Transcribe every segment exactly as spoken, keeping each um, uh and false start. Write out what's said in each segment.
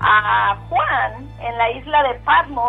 a Juan en la isla de Patmos,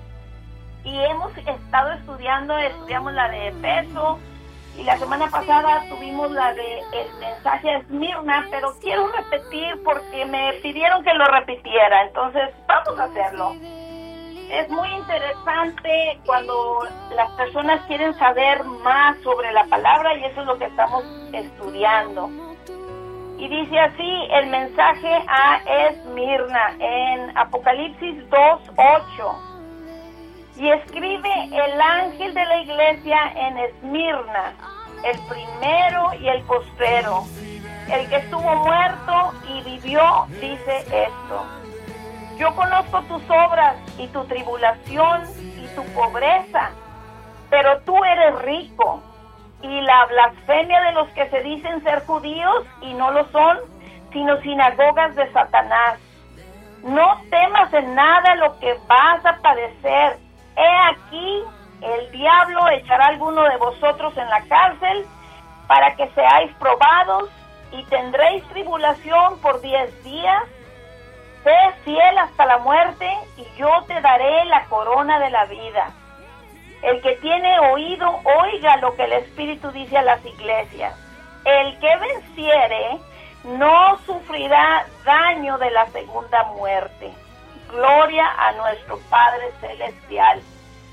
y hemos estado estudiando, estudiamos la de Efeso, y la semana pasada tuvimos la de el mensaje a Esmirna, pero quiero repetir porque me pidieron que lo repitiera, entonces vamos a hacerlo. Es muy interesante cuando las personas quieren saber más sobre la palabra, y eso es lo que estamos estudiando. Y dice así el mensaje a Esmirna en Apocalipsis dos ocho. Y escribe el ángel de la iglesia en Esmirna, el primero y el postrero, el que estuvo muerto y vivió, dice esto: yo conozco tus obras y tu tribulación y tu pobreza, pero tú eres rico, y la blasfemia de los que se dicen ser judíos y no lo son, sino sinagogas de Satanás. No temas en nada lo que vas a padecer. He aquí, el diablo echará a alguno de vosotros en la cárcel para que seáis probados, y tendréis tribulación por diez días. Sé fiel hasta la muerte, y yo te daré la corona de la vida. El que tiene oído, oiga lo que el Espíritu dice a las iglesias. El que venciere no sufrirá daño de la segunda muerte. Gloria a nuestro Padre Celestial.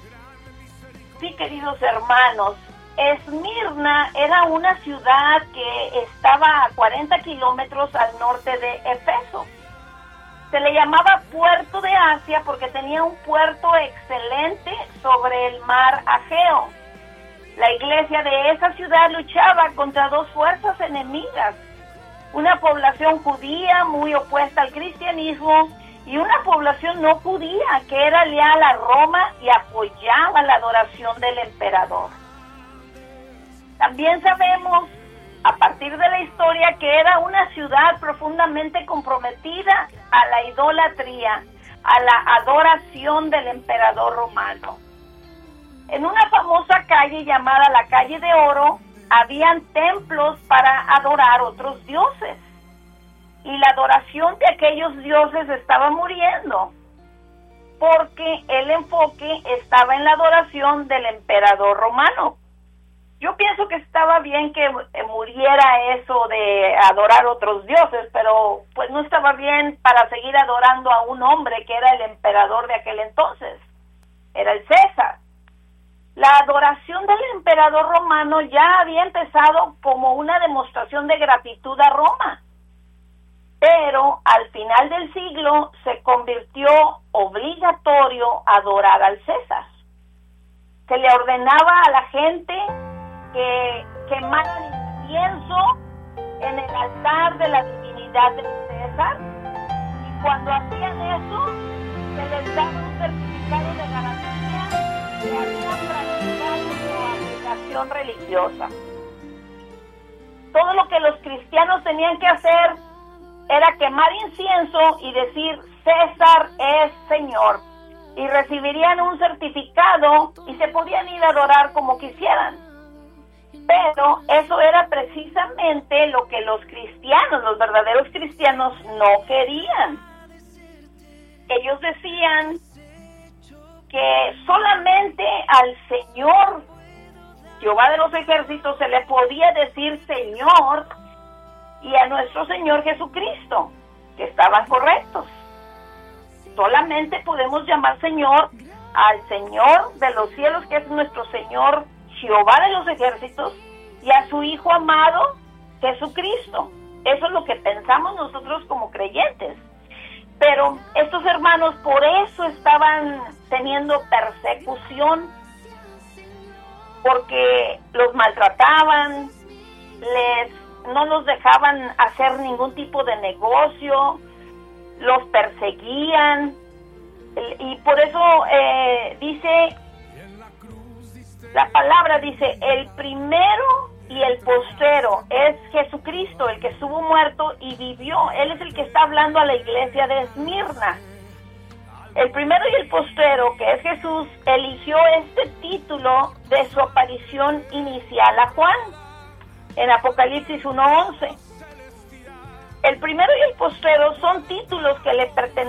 Sí, queridos hermanos, Esmirna era una ciudad que estaba a cuarenta kilómetros al norte de Efeso. Se le llamaba Puerto de Asia porque tenía un puerto excelente sobre el mar Ageo. La iglesia de esa ciudad luchaba contra dos fuerzas enemigas: una población judía muy opuesta al cristianismo y una población no judía que era leal a Roma y apoyaba la adoración del emperador. También sabemos, a partir de la historia, que era una ciudad profundamente comprometida a la idolatría, a la adoración del emperador romano. En una famosa calle llamada la Calle de Oro, habían templos para adorar otros dioses, y la adoración de aquellos dioses estaba muriendo, porque el enfoque estaba en la adoración del emperador romano. Yo pienso que estaba bien que muriera eso de adorar otros dioses, pero pues no estaba bien para seguir adorando a un hombre que era el emperador de aquel entonces, era el César. La adoración del emperador romano ya había empezado como una demostración de gratitud a Roma, pero al final del siglo se convirtió obligatorio adorar al César. Se le ordenaba a la gente que quemaran incienso en el altar de la divinidad del César, y cuando hacían eso se les daba un certificado de garantía que habían practicado su aplicación religiosa. Todo lo que los cristianos tenían que hacer era quemar incienso y decir: César es Señor, y recibirían un certificado y se podían ir a adorar como quisieran. Pero eso era precisamente lo que los cristianos, los verdaderos cristianos, no querían. Ellos decían que solamente al Señor, Jehová de los ejércitos, se le podía decir Señor, y a nuestro Señor Jesucristo, que estaban correctos. Solamente podemos llamar Señor al Señor de los cielos, que es nuestro Señor Jehová de los ejércitos, y a su Hijo amado Jesucristo. Eso es lo que pensamos nosotros como creyentes. Pero estos hermanos por eso estaban teniendo persecución, porque los maltrataban, les no los dejaban hacer ningún tipo de negocio, los perseguían, y por eso eh, dice la palabra, dice el primero y el postrero es Jesucristo, el que estuvo muerto y vivió. Él es el que está hablando a la iglesia de Esmirna. El primero y el postrero, que es Jesús, eligió este título de su aparición inicial a Juan en Apocalipsis uno once. El primero y el postrero son títulos que le pertenecen